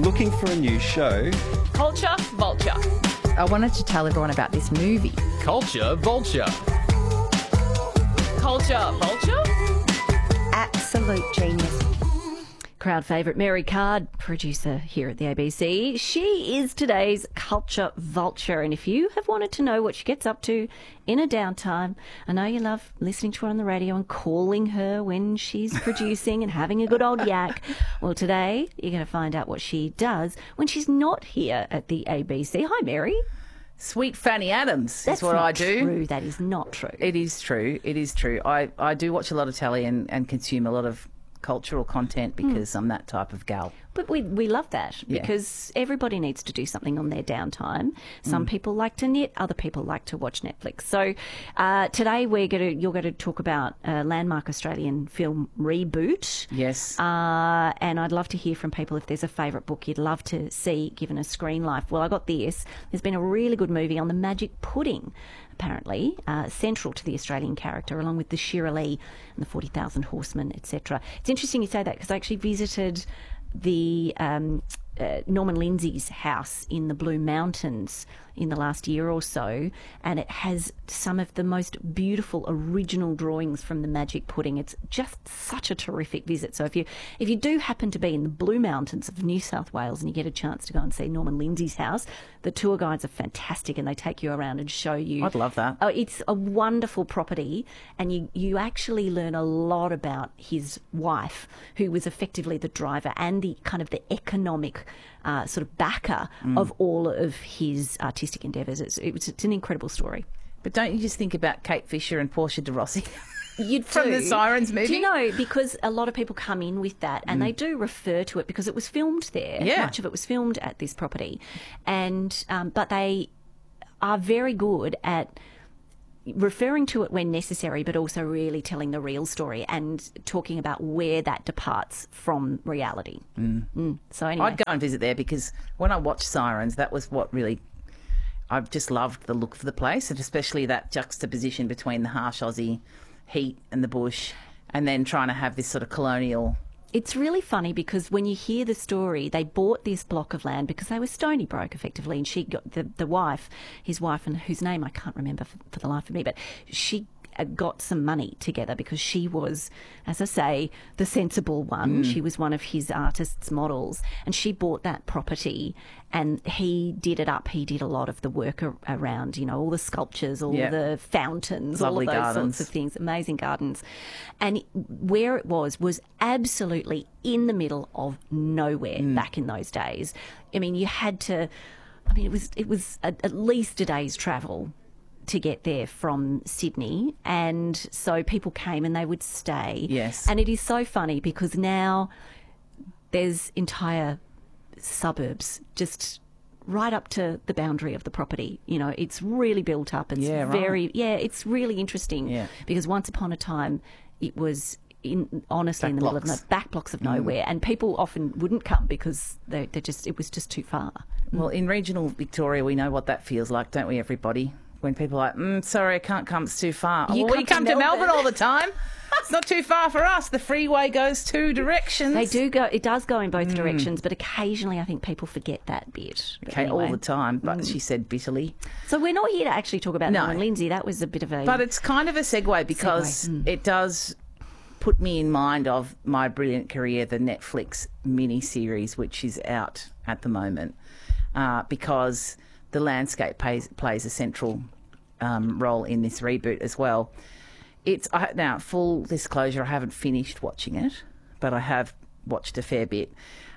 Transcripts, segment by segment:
Looking for a new show? Culture Vulture. I wanted to tell everyone about this movie. Culture Vulture. Culture Vulture? Absolute genius. Crowd favourite Mary Card, producer here at the ABC. She is today's Culture Vulture. And if you have wanted to know what she gets up to in her downtime, I know you love listening to her on the radio and calling her when she's producing and having a good old yak. Well, today you're going to find out what she does when she's not here at the ABC. Hi, Mary. Sweet Fanny Adams That's is what not I do. True. That is not true. It is true. It is true. I do watch a lot of telly and consume a lot of cultural content because I'm that type of gal. But we love that Yeah. because everybody needs to do something on their downtime. Some people like to knit, other people like to watch Netflix. So today you're going to talk about a landmark Australian film Reboot. Yes. And I'd love to hear from people if there's a favourite book you'd love to see given a screen life. Well, I got this. There's been a really good movie on the magic pudding, apparently, central to the Australian character, along with the Shira Lee and the 40,000 Horsemen, etc. It's interesting you say that because I actually visited the Norman Lindsay's house in the Blue Mountains in the last year or so, and it has some of the most beautiful original drawings from the magic pudding. It's just such a terrific visit. So if you do happen to be in the Blue Mountains of New South Wales and you get a chance to go and see Norman Lindsay's house, the tour guides are fantastic and they take you around and show you. I'd love that. Oh, it's a wonderful property, and you actually learn a lot about his wife, who was effectively the driver and the kind of the economic sort of backer of all of his artistic endeavours. It's an incredible story. But don't you just think about Kate Fisher and Portia de Rossi? You From the Sirens movie? Do you know, because a lot of people come in with that and they do refer to it because it was filmed there. Yeah. Much of it was filmed at this property. And but they are very good at referring to it when necessary, but also really telling the real story and talking about where that departs from reality. So anyway. I'd go and visit there because when I watched Sirens, that was what really... I've just loved the look of the place, and especially that juxtaposition between the harsh Aussie heat and the bush, and then trying to have this sort of colonial... It's really funny because when you hear the story, they bought this block of land because they were stony broke, effectively, and she got the wife, his wife, and whose name I can't remember for the life of me, but she got some money together because she was, as I say, the sensible one. She was one of his artist's models, and she bought that property and he did it up. He did a lot of the work around, all the sculptures, all the fountains, Lovely all of those gardens. sorts of things, amazing gardens. And where it was absolutely in the middle of nowhere back in those days. I mean, you had to, it was at least a day's travel to get there from Sydney, and so people came and they would stay. Yes. And it is so funny because now there's entire suburbs just right up to the boundary of the property. It's really built up and it's really interesting. Yeah. Because once upon a time it was in the middle of back blocks of nowhere, and people often wouldn't come because it was just too far. Well, in regional Victoria, we know what that feels like, don't we, everybody? When people are like, sorry, I can't come, it's too far. You We come to Melbourne all the time. It's not too far for us. The freeway goes two directions. They do go. It does go in both directions, but occasionally I think people forget that bit. But Okay, anyway. all the time, but she said bitterly. So we're not here to actually talk about No. Norman Lindsay. That was a bit of a... But it's kind of a segue because it does put me in mind of My Brilliant Career, the Netflix mini-series, which is out at the moment, because the landscape plays a central role in this reboot as well. Now, full disclosure, I haven't finished watching it, but I have watched a fair bit.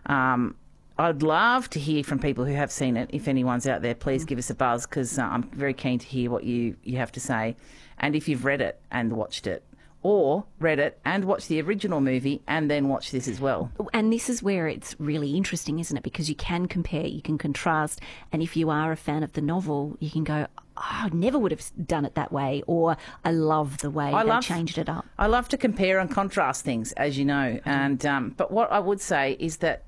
I'd love to hear from people who have seen it. If anyone's out there, please give us a buzz because I'm very keen to hear what you have to say. And if you've read it and watched it, or read it and watched the original movie and then watch this as well. And this is where it's really interesting, isn't it? Because you can compare, you can contrast, and if you are a fan of the novel, you can go, I never would have done it that way, or I love the way they changed it up. I love to compare and contrast things, as you know. And but what I would say is that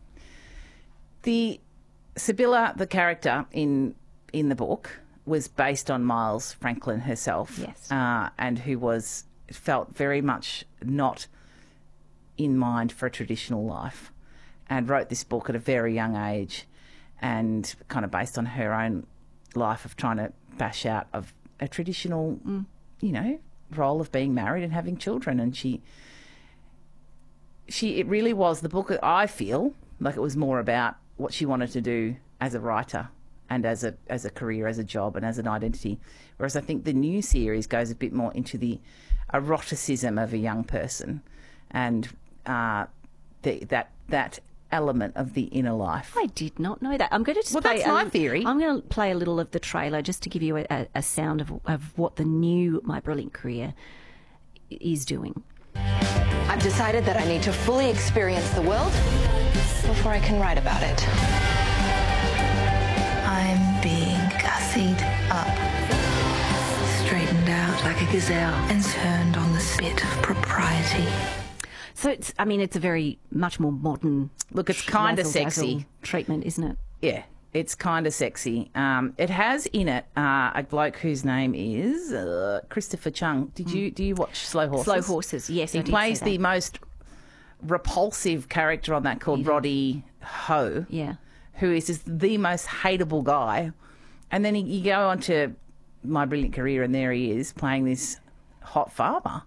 the Sibylla, the character in the book, was based on Miles Franklin herself. Yes. And who felt very much not in mind for a traditional life. and wrote this book at a very young age, and kind of based on her own life of trying to bash out of a traditional, role of being married and having children. And it really was the book. I feel like it was more about what she wanted to do as a writer and as a career, as a job, and as an identity. Whereas I think the new series goes a bit more into the eroticism of a young person and that element of the inner life. I did not know that. I'm going to just that's my theory. I'm going to play a little of the trailer just to give you a sound of what the new My Brilliant Career is doing. I've decided that I need to fully experience the world before I can write about it. I'm being gussied up, straightened out like a gazelle, and turned on the spit of propriety. So it's a very much more modern. Look, it's kind of sexy treatment, isn't it? Yeah, it's kind of sexy. It has in it a bloke whose name is Christopher Chung. Do you watch Slow Horses? Slow Horses, yes. He plays the most repulsive character on that called Roddy Ho. Yeah. Who is just the most hateable guy. And then you go on to My Brilliant Career, and there he is playing this hot farmer.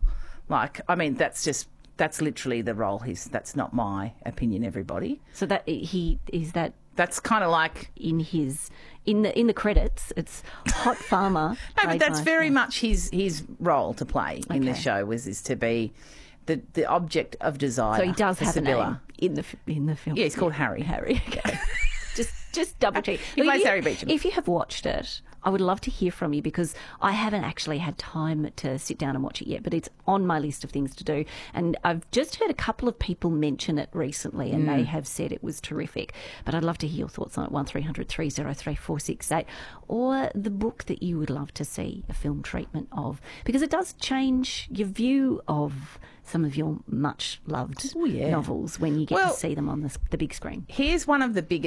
That's literally the role. That's not my opinion, everybody. So that's kind of like in the credits, it's hot farmer. No, but that's very much his role to play in the show is to be the object of desire. So he does have Sibylla. a name in the film. Yeah, he's called Harry. Harry, okay. Just double check. He plays Harry Beecham. If you have watched it, I would love to hear from you, because I haven't actually had time to sit down and watch it yet, but it's on my list of things to do. And I've just heard a couple of people mention it recently, and they have said it was terrific. But I'd love to hear your thoughts on it, 1300 303 468, or the book that you would love to see a film treatment of, because it does change your view of some of your much-loved novels when you get to see them on the big screen. Here's one of the biggest